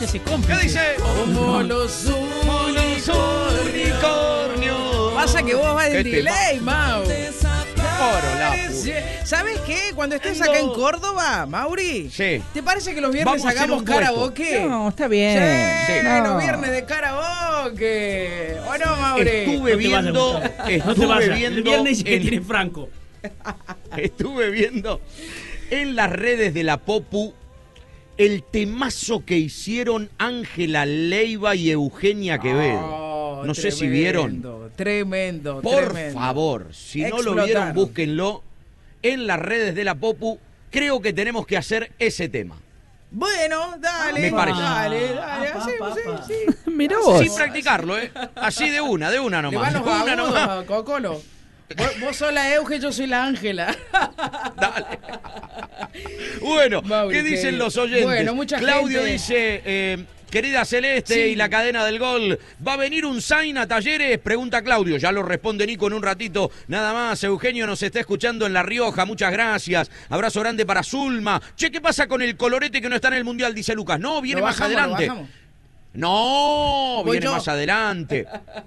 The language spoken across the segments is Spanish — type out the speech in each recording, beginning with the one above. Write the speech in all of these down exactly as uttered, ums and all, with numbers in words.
gente se compra. ¿Qué dice? Como los unicornios. Pasa que vos vas en delay, Mau. Oro, la ¿Sabes qué? Cuando estés acá en Córdoba, Mauri, sí. ¿te parece que los viernes Vamos a hacer hagamos un dueto. karaoke? No, está bien. Sí, No. los viernes de karaoke. ¿O no, Mauri? Estuve No te viendo, vayas, Gustavo. No te estuve vayas. viendo, El viernes dice que en- tiene Franco. estuve viendo en las redes de la Popu el temazo que hicieron Ángela Leiva y Eugenia Quevedo. Oh, no sé si tremendo, vieron. Tremendo, Por tremendo. favor, si no lo Explotaron. vieron, búsquenlo en las redes de la Popu. Creo que tenemos que hacer ese tema. Bueno, dale, Me parece. dale, dale, Apa, hacemos, apa, sí, apa. sí. Mirá vos. Sin practicarlo, ¿eh? Así de una, de una Le nomás. van los De una agudos nomás. a Cocolo. Vos, vos sos la Euge, yo soy la Ángela. Dale. Bueno, Mauri, ¿qué dicen querido. los oyentes? Bueno, mucha Claudio gente. dice, eh, querida Celeste Sí. y la cadena del gol, ¿va a venir un Zayn a Talleres? Pregunta Claudio, ya lo responde Nico en un ratito. Nada más, Eugenio nos está escuchando en La Rioja, muchas gracias. Abrazo grande para Zulma. Che, ¿qué pasa con el colorete que no está en el Mundial? Dice Lucas. No, viene Lo más bajamos, lo adelante. bajamos. No, Voy viene yo. más adelante.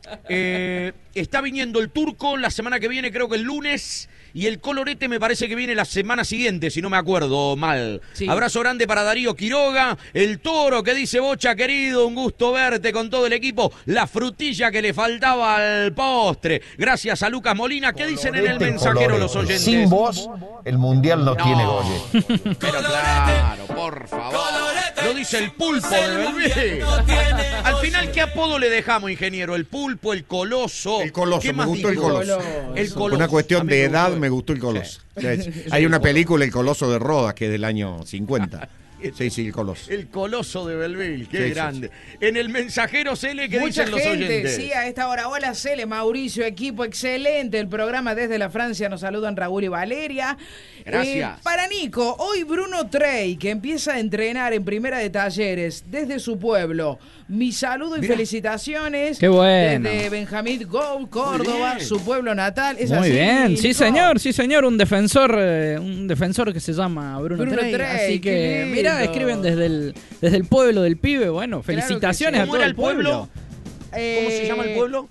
Eh, está viniendo el turco la semana que viene, creo que el lunes. Y el colorete me parece que viene la semana siguiente, si no me acuerdo mal. Sí. Abrazo grande para Darío Quiroga. El toro que dice Bocha, querido, un gusto verte con todo el equipo. La frutilla que le faltaba al postre. Gracias a Lucas Molina. ¿Qué dicen en el mensajero los oyentes? Sin vos, el mundial no, tiene goles. Pero claro, por favor. Lo dice el pulpo de Belvé. Al final, ¿qué apodo le dejamos, ingeniero? ¿El pulpo, el coloso? El coloso, ¿Qué me más gustó el dijo? coloso. El Por coloso. una A cuestión mí de me edad, gustó. me gustó el coloso. Sí. Hay una película, El Coloso de Rodas, que es del año cincuenta. Sí, sí, el coloso. El coloso de Belville, qué Sí, sí, grande. En el mensajero Cele, ¿qué Mucha dicen los gente, oyentes? sí, a esta hora. Hola, Cele, Mauricio, equipo, excelente. El programa desde la Francia nos saludan Raúl y Valeria. Gracias. Eh, para Nico, hoy Bruno Trey, que empieza a entrenar en Primera de Talleres desde su pueblo. Mi saludo y Mirá. felicitaciones. Qué bueno. Desde Benjamín Gol, Córdoba, bien. su pueblo natal. ¿Es Muy así, bien, sí Nico? señor, sí señor, un defensor, eh, un defensor que se llama Bruno, Bruno Trey, Trey, así qué que lindo. mira, escriben desde el desde el pueblo del pibe, bueno, Claro que felicitaciones sí. a ¿Cómo todo era el el pueblo? pueblo. ¿Cómo se llama el Eh, pueblo?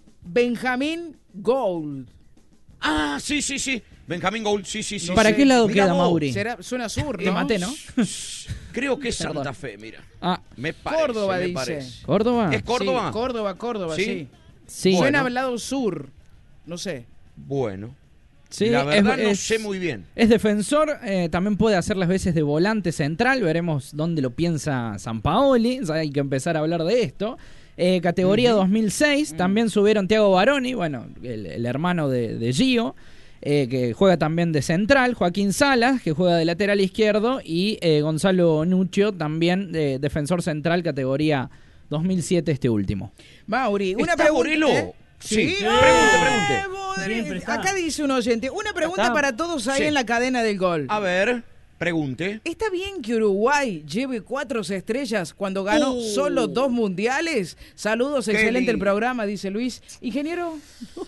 Benjamín Gold. Ah, sí, sí, sí. Benjamín Gould, sí, sí, sí. ¿Para sí. qué lado Mirá queda, vos, Mauri? Será, suena sur, Te ¿no? maté, ¿no? Creo que es Perdón. Santa Fe, mira. Ah, Me parece, Córdoba, me dice. parece. Córdoba. ¿Es Córdoba? Sí, Córdoba, Córdoba, ¿Sí? sí. Sí, Bueno. Suena al lado sur. No sé. Bueno. sí, La verdad es- no es- sé muy bien. Es defensor, eh, también puede hacer las veces de volante central, veremos dónde lo piensa Sampaoli, ya hay que empezar a hablar de esto. Eh, categoría dos mil seis, también subieron Thiago Baroni, bueno, el, el hermano de, de Gio, eh, que juega también de central, Joaquín Salas, que juega de lateral izquierdo, y eh, Gonzalo Nuccio, también de defensor central, categoría dos mil siete este último. Mauri, una ¿Está pregunta. Borelo? ¿eh? Sí, Sí. pregunte, pregunte. Eh, Borel- Siempre está. Acá dice un oyente, una pregunta está. para todos ahí Sí. en la cadena del gol. A ver, pregunte. ¿Está bien que Uruguay lleve cuatro estrellas cuando ganó Uh. solo dos mundiales? Saludos, Qué excelente el lindo. programa, dice Luis. Ingeniero,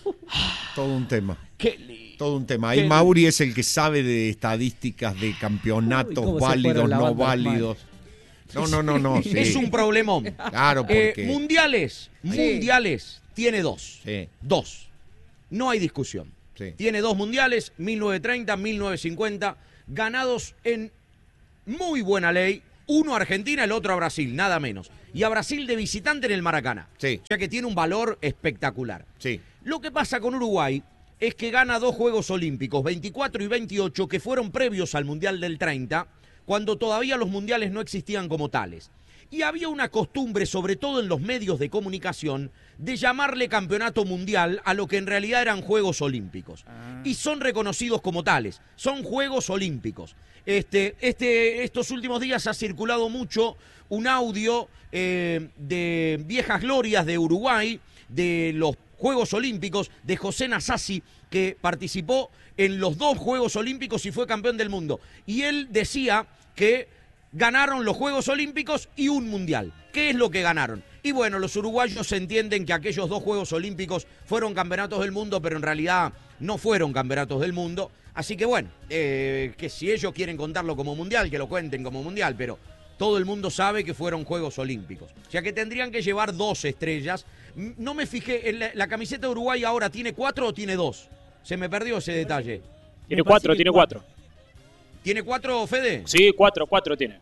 Todo un tema. Qué lindo. Todo un tema. Qué Ahí Mauri es el que sabe de estadísticas, de Uy, campeonatos cómo se válidos, fueron no lavando las válidos. No, no, no, no. sí. Es un problemón. Claro, Eh, porque. mundiales, mundiales, tiene dos. Sí. Dos. No hay discusión. Sí. Tiene dos mundiales, mil novecientos treinta, mil novecientos cincuenta, ganados en muy buena ley. Uno a Argentina, el otro a Brasil, nada menos. Y a Brasil de visitante en el Maracaná. Sí. O sea que tiene un valor espectacular. Sí. Lo que pasa con Uruguay es que gana dos Juegos Olímpicos, veinticuatro y veintiocho, que fueron previos al Mundial del treinta, cuando todavía los mundiales no existían como tales. Y había una costumbre, sobre todo en los medios de comunicación, de llamarle campeonato mundial a lo que en realidad eran Juegos Olímpicos. Y son reconocidos como tales, son Juegos Olímpicos. Este, este, estos últimos días ha circulado mucho un audio eh, de viejas glorias de Uruguay, de los Juegos Olímpicos, de José Nasasi, que participó en los dos Juegos Olímpicos y fue campeón del mundo. Y él decía que ganaron los Juegos Olímpicos y un Mundial. ¿Qué es lo que ganaron? Y bueno, los uruguayos entienden que aquellos dos Juegos Olímpicos fueron campeonatos del mundo, pero en realidad no fueron campeonatos del mundo. Así que bueno, eh, que si ellos quieren contarlo como Mundial, que lo cuenten como Mundial, pero todo el mundo sabe que fueron Juegos Olímpicos. O sea que tendrían que llevar dos estrellas. No me fijé, en la, la camiseta de Uruguay ahora ¿tiene cuatro o tiene dos? Se me perdió ese detalle. Tiene cuatro, tiene cuatro. ¿Tiene cuatro, Fede? Sí, cuatro, cuatro tiene.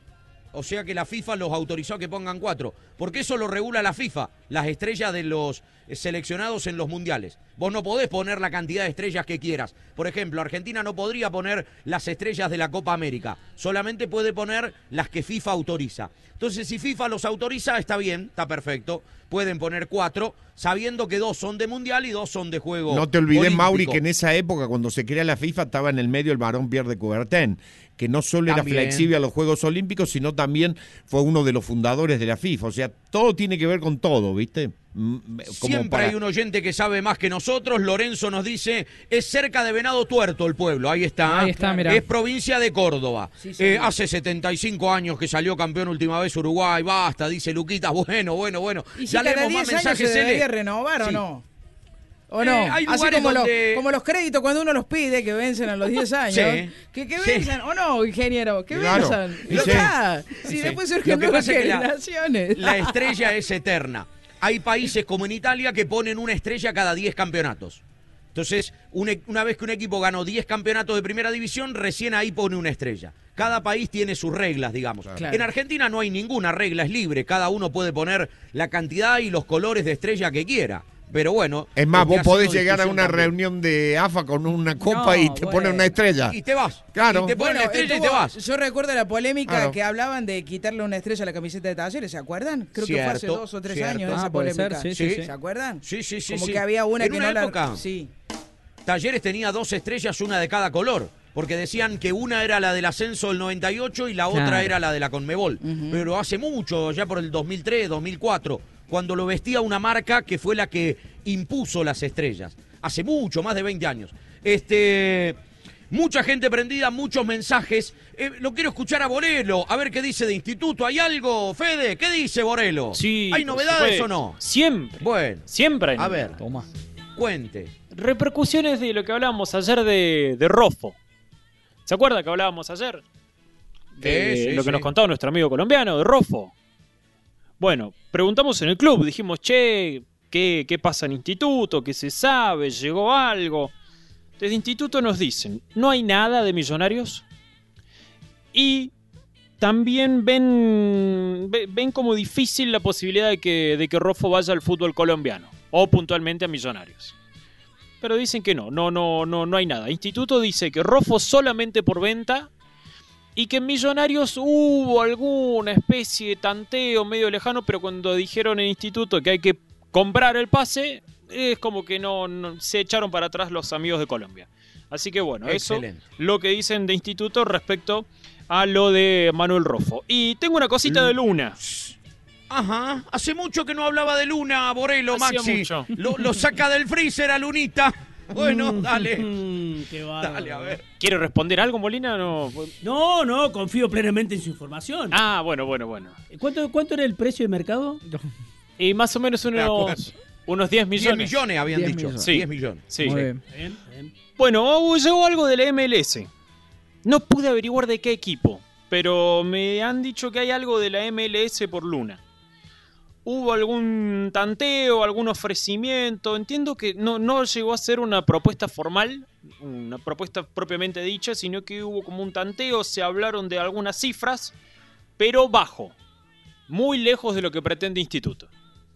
O sea que la FIFA los autorizó a que pongan cuatro. Porque eso lo regula la FIFA, las estrellas de los seleccionados en los mundiales. Vos no podés poner la cantidad de estrellas que quieras. Por ejemplo, Argentina no podría poner las estrellas de la Copa América. Solamente puede poner las que FIFA autoriza. Entonces, si FIFA los autoriza, está bien, está perfecto. Pueden poner cuatro, sabiendo que dos son de mundial y dos son de juego No te olvides, olímpico. Mauri, que en esa época, cuando se crea la FIFA, estaba en el medio el varón Pierre de Coubertin, que no solo También. era flexible a los Juegos Olímpicos, sino también fue uno de los fundadores de la FIFA. O sea, todo tiene que ver con todo, ¿viste? Como Siempre para... hay un oyente que sabe más que nosotros. Lorenzo nos dice, es cerca de Venado Tuerto el pueblo. Ahí está. Ahí está, mirá. Es provincia de Córdoba. Sí, eh, señor. hace setenta y cinco años que salió campeón última vez Uruguay. Basta, dice Luquita. Bueno, bueno, bueno. ¿Y si Ya cada leemos diez más años mensajes. se debería Ele. renovar o Sí. no? ¿O Eh, no? hay Así lugares como, donde- los, como los créditos cuando uno los pide, que vencen a los diez años. Sí. Que, que Sí. venzan, ¿o no, ingeniero? Que Claro. venzan. Y Ya sí. está. Si Sí. después Lo surgen que nuevas pasa es que la- generaciones. La estrella es eterna. Hay países como en Italia que ponen una estrella cada diez campeonatos. Entonces, un e- una vez que un equipo ganó diez campeonatos de primera división, recién ahí pone una estrella. Cada país tiene sus reglas, digamos. Claro. En Argentina no hay ninguna regla, es libre. Cada uno puede poner la cantidad y los colores de estrella que quiera. Pero bueno. Es más, este vos ha podés sido llegar a discusión una también. reunión de A F A con una copa No, y te bueno. ponen una estrella. Y te vas. Claro. Y te ponen Bueno, la estrella y estuvo- te vas. Yo recuerdo la polémica Claro. que hablaban de quitarle una estrella a la camiseta de Talleres, ¿se acuerdan? Creo que fue hace Cierto, dos o tres cierto. años Ah, esa puede polémica. ser, sí, sí, sí. ¿Se acuerdan? Sí, sí, sí. Como sí. que había una En que una no época, la... Sí. Talleres tenía dos estrellas, una de cada color, porque decían que una era la del ascenso del noventa y ocho y la otra Claro. era la de la Conmebol. Ujú. Pero hace mucho, ya por el dos mil tres, dos mil cuatro, cuando lo vestía una marca que fue la que impuso las estrellas. Hace mucho, más de veinte años. Este, mucha gente prendida, muchos mensajes. Eh, lo quiero escuchar a Borelo, a ver qué dice de instituto. ¿Hay algo, Fede? ¿Qué dice Borelo? Sí. ¿Hay por novedades supuesto. o no? Siempre. Bueno, Siempre hay a ver, novedades. Toma. cuente. Repercusiones de lo que hablábamos ayer de, de Rofo. ¿Se acuerda que hablábamos ayer? De Sí, sí, lo que sí. nos contaba nuestro amigo colombiano, de Rofo. Bueno, preguntamos en el club, dijimos, che, ¿qué, qué pasa en instituto? ¿Qué se sabe? ¿Llegó algo? Desde instituto nos dicen, no hay nada de Millonarios. Y también ven, ve- ven como difícil la posibilidad de que, de que Rofo vaya al fútbol colombiano. O puntualmente a Millonarios. Pero dicen que no, no, no, no, no hay nada. Instituto dice que Rofo solamente por venta y que en Millonarios hubo alguna especie de tanteo medio lejano, pero cuando dijeron en Instituto que hay que comprar el pase, es como que no, no- se echaron para atrás los amigos de Colombia. Así que bueno, Excelente. eso lo que dicen de Instituto respecto a lo de Manuel Rofo. Y tengo una cosita de Luna. Ajá, hace mucho que no hablaba de Luna, Borelo, Hacía Maxi. mucho. Lo, lo saca del freezer a Lunita. Bueno, dale. Mm, qué bárbaro. Dale, a ver. ¿Quiere responder algo, Molina? No. No, no, confío plenamente en su información. Ah, bueno, bueno, bueno. ¿Cuánto, ¿Cuánto era el precio de mercado? Y más o menos unos, unos diez millones. diez millones habían diez dicho. millones. Sí. diez millones. Sí. Muy bien. Bien, bien. Bueno, llegó algo de la M L S. No pude averiguar de qué equipo, pero me han dicho que hay algo de la M L S por Luna. ¿Hubo algún tanteo, algún ofrecimiento? Entiendo que no, no llegó a ser una propuesta formal, una propuesta propiamente dicha, sino que hubo como un tanteo, se hablaron de algunas cifras, pero bajo, muy lejos de lo que pretende Instituto.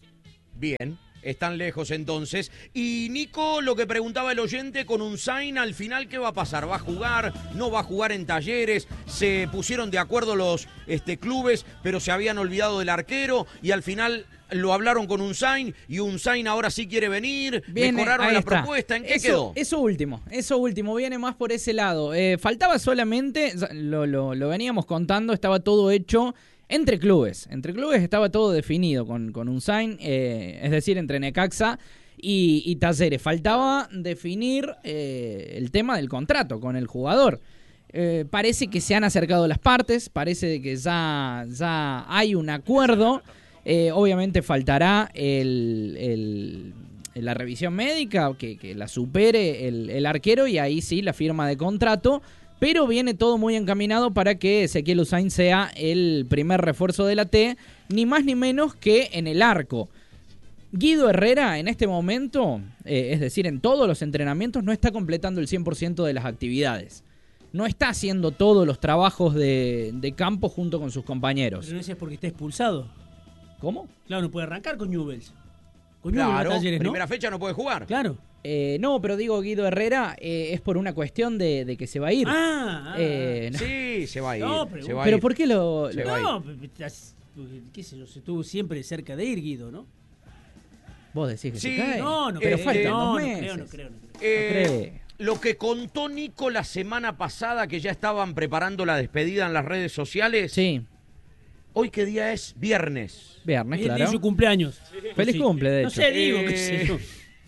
Bien, están lejos entonces. Y Nico, lo que preguntaba el oyente con un sign, al final, ¿qué va a pasar? ¿Va a jugar? ¿No va a jugar en Talleres? Se pusieron de acuerdo los este, clubes, pero se habían olvidado del arquero y al final lo hablaron con un sign y un sign ahora sí quiere venir. Viene, Mejoraron ahí la está. propuesta. ¿En qué eso, quedó? Eso último, eso último, viene más por ese lado. Eh, faltaba solamente, lo, lo, lo veníamos contando, estaba todo hecho entre clubes. Entre clubes estaba todo definido con, con un sign, eh, es decir, entre Necaxa y, y Talleres. Faltaba definir eh, el tema del contrato con el jugador. Eh, parece que se han acercado las partes, parece que ya, ya hay un acuerdo. Eh, obviamente faltará el, el, la revisión médica, que, que la supere el, el arquero y ahí sí la firma de contrato. pero viene todo muy encaminado para que Ezequiel Usain sea el primer refuerzo de la T, ni más ni menos que en el arco. Guido Herrera en este momento, eh, es decir, en todos los entrenamientos, no está completando el cien por ciento de las actividades. No está haciendo todos los trabajos de, de campo junto con sus compañeros. Pero no es porque está expulsado. ¿Cómo? Claro, no puede arrancar con Newell's. Con Claro, Newell's a Talleres, ¿no? primera fecha no puede jugar. Claro. Eh, no, pero digo Guido Herrera eh, es por una cuestión de, de que se va a ir. Ah, ah, Eh, no. Sí, se va a ir. No, pero- se va a Pero ir. ¿por qué lo...? Se lo- va a ir. no, pero estás- qué sé yo, se estuvo siempre cerca de ir, Guido, ¿no? Vos decís que Sí, se cae. No, no pero creo. faltan no, dos no meses. creo, no creo, no creo. Eh, cree. lo que contó Nico la semana pasada, que ya estaban preparando la despedida en las redes sociales. Sí, ¿Hoy qué día es? Viernes. viernes, Es de claro. su cumpleaños. Feliz Sí. cumple, de No hecho. sé, digo, qué sé Eh, yo.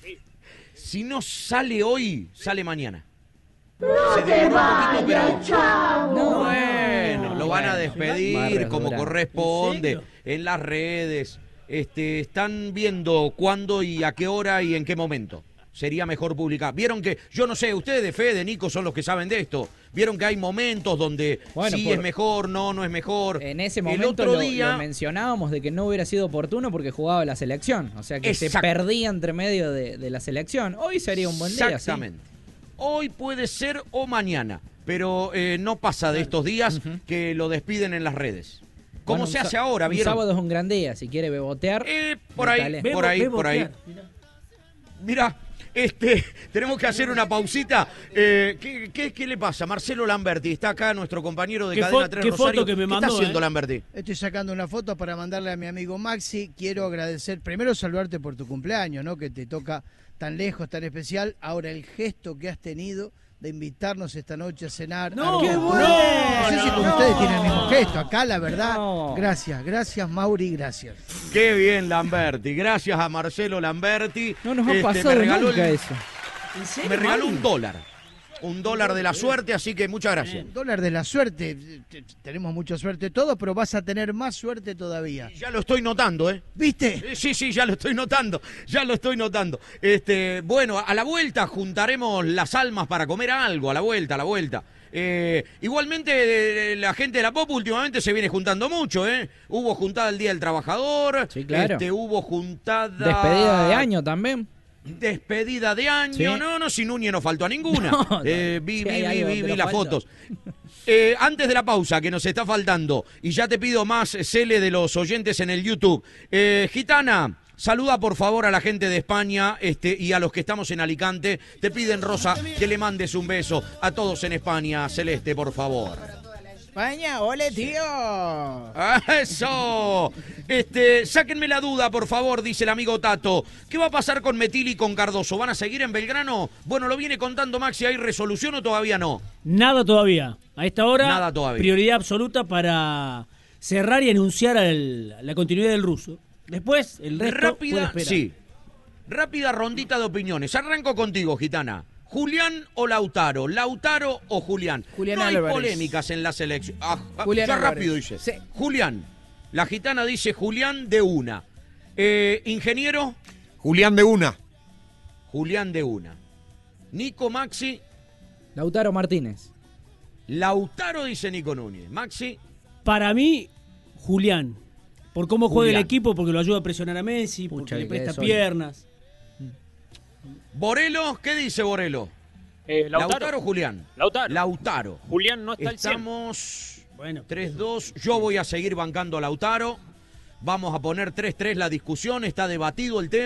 Si no sale hoy, sale mañana. Se demoró un poquito, pero No, bueno, lo van a Bueno, despedir barras como duras. corresponde, ¿En serio? en las redes. Este, están viendo cuándo y a qué hora y en qué momento sería mejor publicar. Vieron que, yo no sé, ustedes, Fede, Nico, son los que saben de esto. Vieron que hay momentos donde Bueno, sí por- es mejor, no, no es mejor. En ese El momento otro lo, día, lo mencionábamos de que no hubiera sido oportuno porque jugaba la selección. O sea que se Exacto. perdía entre medio de, de la selección. Hoy sería un buen día, sí. exactamente. Hoy puede ser o mañana, pero eh, no pasa de estos días que lo despiden en las redes. ¿Cómo Bueno, se un hace sa- ahora? Un ¿Vieron? sábado es un gran día. Si quiere bebotear, Eh, por ahí, metale. por ahí, Bebo- por ahí. bebotear, mirá. Mira, este, tenemos que hacer una pausita. Eh, ¿qué, qué, qué le pasa? Marcelo Lamberti, está acá nuestro compañero de ¿Qué Cadena fo- tres qué Rosario. foto que me ¿Qué mandó, está haciendo eh? Lamberti? Estoy sacando una foto para mandarle a mi amigo Maxi. Quiero agradecer, primero saludarte por tu cumpleaños, ¿no? Que te toca tan lejos, tan especial. Ahora el gesto que has tenido de invitarnos esta noche a cenar. No, algo qué con- bueno. No sé si No, con no. ustedes tienen el mismo gesto. Acá, la verdad, No. gracias, gracias Mauri, gracias. Qué bien, Lamberti. Gracias a Marcelo Lamberti. No nos ha Este, pasado me regaló nunca el- eso. ¿En serio, Me regaló Mauri? un dólar. Un dólar de la suerte, así que muchas gracias. Dólar de la suerte. T- Tenemos mucha suerte todos, pero vas a tener más suerte todavía. Ya lo estoy notando, ¿eh? ¿Viste? Eh, Sí, sí, ya lo estoy notando, ya lo estoy notando. Este, bueno, a la vuelta juntaremos las almas para comer algo, a la vuelta, a la vuelta. Eh, igualmente, eh, la gente de la Pop últimamente se viene juntando mucho, ¿eh? Hubo juntada el Día del Trabajador, Sí, claro. este, hubo juntada... Despedida de año también. Despedida de año, Sí. no, no, sin Núñez no faltó a ninguna. No, Eh, vi, sí, vi, hay vi, algo, vi, vi pero las falta. fotos. Eh, antes de la pausa, que nos está faltando, y ya te pido más, eh, Cele, de los oyentes en el YouTube. Eh, Gitana, saluda por favor a la gente de España este, y a los que estamos en Alicante. Te piden, Rosa, que le mandes un beso a todos en España. Celeste, por favor. España, ole tío. ¡Ah, ¡Eso! Este, sáquenme la duda, por favor, dice el amigo Tato. ¿Qué va a pasar con Metil y con Cardoso? ¿Van a seguir en Belgrano? Bueno, lo viene contando Maxi, ¿hay resolución o todavía no? Nada todavía. A esta hora, Nada todavía. prioridad absoluta para cerrar y anunciar el- la continuidad del ruso. Después, el resto puede Rápida, esperar. sí. Rápida rondita de opiniones. Arranco contigo, Gitana. ¿Julián o Lautaro? ¿Lautaro o Julián? Julián no hay Álvarez. polémicas en la selección. Ah, ah, Julián ya Álvarez. rápido dice. Sí. Julián. La Gitana dice Julián de una. Eh, ingeniero, Julián de una. Julián de una. Nico, Maxi, Lautaro Martínez. Lautaro dice Nico Núñez. Maxi, Para mí, Julián. Por cómo juega Julián. el equipo, porque lo ayuda a presionar a Messi, Pucha, porque le que presta soy. piernas. Borelo, ¿qué dice Borelo? Eh, Lautaro. o Julián? Lautaro. Lautaro. Julián no está al cien. Estamos Bueno, tres dos. Yo voy a seguir bancando a Lautaro. Vamos a poner tres tres la discusión. Está debatido el tema.